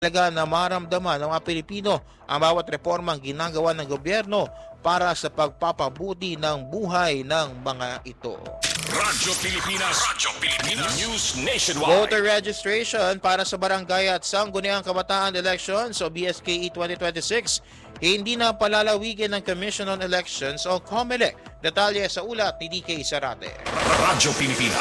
Talaga na maramdaman ng mga Pilipino ang bawat reformang ginagawa ng gobyerno para sa pagpapabuti ng buhay ng mga ito. Radyo Pilipinas News Nationwide. Voter registration para sa barangay at sangguniang kabataan elections o BSKE 2026 hindi na palalawigin ng Commission on Elections o COMELEC. Detalye sa ulat ni DK Sarate. Radyo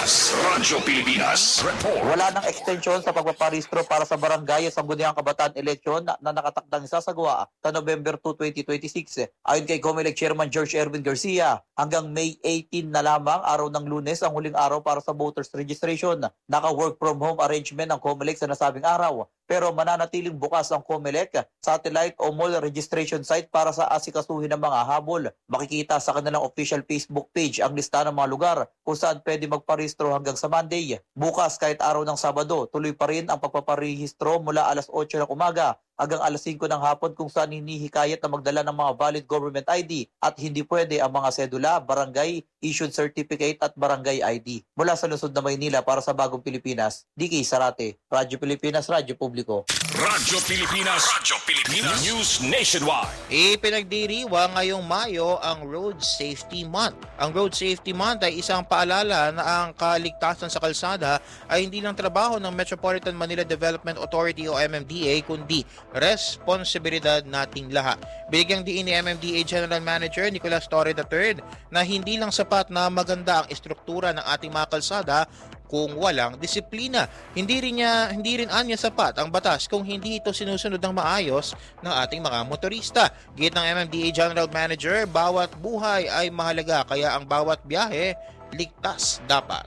Pilipinas Report. Wala nang extension sa pagpaparehistro para sa barangay at sangguniang kabataan eleksyon na nakatakdang isasagawa sa November 2, 2026. Ayon kay COMELEC Chairman George Erwin Garcia, hanggang May 18 na lamang, araw ng Lunes, ang huling araw para sa voters registration. Naka-work from home arrangement ng COMELEC sa nasabing araw. Pero mananatiling bukas ang COMELEC satellite o mall registration site para sa asikasuhin ng mga habol. Makikita sa kanilang official Facebook page ang lista ng mga lugar kung saan pwede magparehistro hanggang sa Monday. Bukas kahit araw ng Sabado, tuloy pa rin ang pagpaparehistro mula alas 8 ng umaga hanggang alas 5 ng hapon kung saan hinihikayat na magdala ng mga valid government ID at hindi pwede ang mga sedula, barangay, issued certificate at barangay ID. Mula sa lungsod na Maynila para sa Bagong Pilipinas, DK Sarate, Radyo Pilipinas, Radyo Publiko. Radyo Pilipinas News Nationwide. Ipinagdiriwang ngayong Mayo ang Road Safety Month. Ang Road Safety Month ay isang paalala na ang kaligtasan sa kalsada ay hindi lang trabaho ng Metropolitan Manila Development Authority o MMDA kundi responsibilidad nating lahat. Bigyang diin ni MMDA General Manager Nicolas Torre III na hindi lang sapat na maganda ang istruktura ng ating mga kalsada kung walang disiplina. Hindi rin anya sapat ang batas kung hindi ito sinusunod ng maayos ng ating mga motorista. Git ng MMDA General Manager, bawat buhay ay mahalaga kaya ang bawat biyahe ligtas dapat.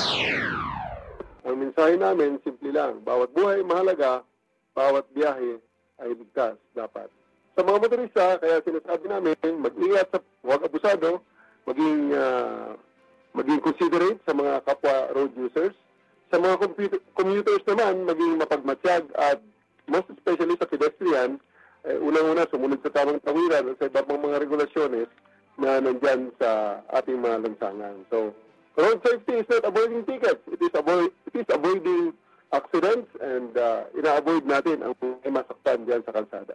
Ang mensahe namin, simple lang. Bawat buhay mahalaga, bawat biyahe ay ligtas dapat. Sa mga motorista, kaya sinasabi namin, mag-ingat sa huwag abusado, maging considerate sa mga kapwa road users. Sa mga commuters naman, maging mapagmatsyag at most especially sa pedestrian, unang-una sumunod sa tamang tawiran sa iba pang mga regulasyones na nandyan sa ating mga lansangan. So, road safety is not avoiding tickets. It is avoiding accidents and ina-avoid natin ang masaktan dyan sa kalsada.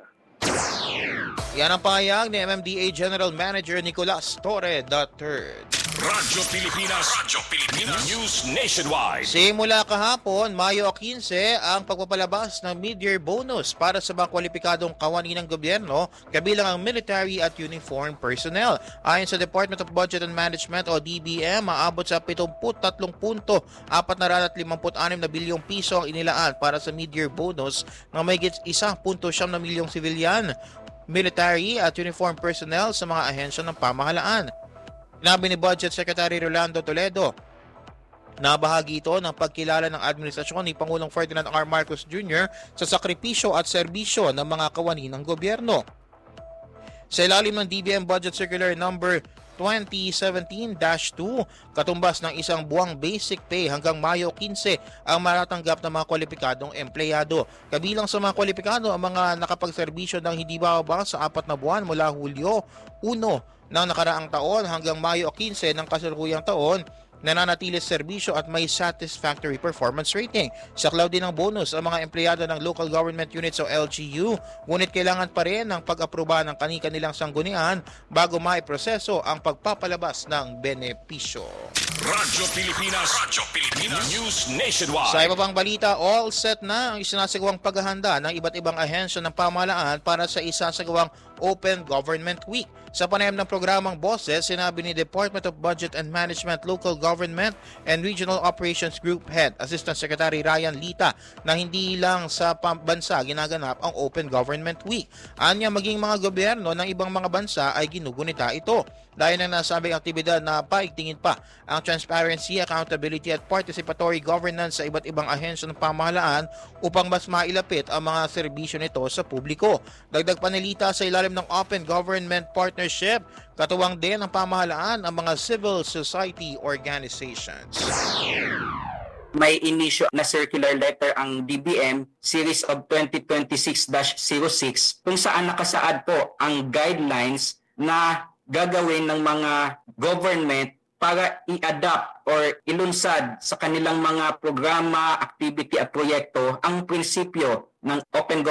Yan ang pahayag ni MMDA General Manager Nicolas Torre III. Radyo Pilipinas News Nationwide. Simula kahapon, Mayo 15, ang pagpapalabas ng mid-year bonus para sa mga kwalipikadong kawani ng gobyerno, kabilang ang military at uniform personnel. Ayon sa Department of Budget and Management o DBM, maabot sa 73.456 na bilyong piso ang inilaan para sa mid-year bonus ng mahigit 1.7 milyong sibilyan, military at uniform personnel sa mga ahensya ng pamahalaan. Sinabi ni Budget Secretary Rolando Toledo na bahagi ito ng pagkilala ng administrasyon ni Pangulong Ferdinand R. Marcos Jr. sa sakripisyo at serbisyo ng mga kawani ng gobyerno. Sa ilalim ng DBM Budget Circular Number 2017-2, katumbas ng isang buwang basic pay hanggang Mayo 15 ang matatanggap ng mga kwalipikadong empleyado. Kabilang sa mga kwalipikado ang mga nakapagserbisyo ng hindi bababa sa 4 na buwan mula Hulyo 1 ng nakaraang taon hanggang Mayo 15 ng kasalukuyang taon, nananatili sa serbisyo at may satisfactory performance rating. Saklaw din ng bonus ang mga empleyado ng Local Government Units o LGU, ngunit kailangan pa rin ng pag-aproba ng kani-kanilang sanggunian bago maiproseso ang pagpapalabas ng benepisyo. Radyo Pilipinas News Nationwide. Sa iba pang balita, all set na ang isinasagawang paghahanda ng iba't ibang ahensya ng pamahalaan para sa isasagawang Open Government Week. Sa panayam ng programang Boses, sinabi ni Department of Budget and Management, Local Government and Regional Operations Group Head, Assistant Secretary Ryan Lita, na hindi lang sa bansa ginaganap ang Open Government Week. Anya maging mga gobyerno ng ibang mga bansa ay ginugunita ito. Dahil ng nasabing aktibidad na paigtingin pa ang transparency, accountability at participatory governance sa iba't ibang ahensya ng pamahalaan upang mas mailapit ang mga serbisyo nito sa publiko. Dagdag panilita, sa ilalim ng Open Government Partnership, katuwang din ng pamahalaan ang mga civil society organizations. May inisyo na circular letter ang DBM series of 2026-06 kung saan nakasaad po ang guidelines na gagawin ng mga government para i-adapt or ilunsad sa kanilang mga programa, activity at proyekto ang prinsipyo ng open